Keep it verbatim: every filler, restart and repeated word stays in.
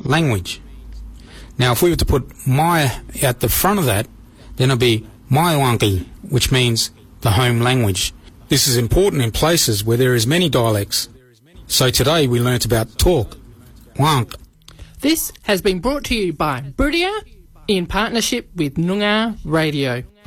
language. Now, if we were to put my at the front of that, then it'd be Maiwangi, which means the home language. This is important in places where there is many dialects. So today we learnt about talk, Wank. This has been brought to you by Brudia in partnership with Noongar Radio.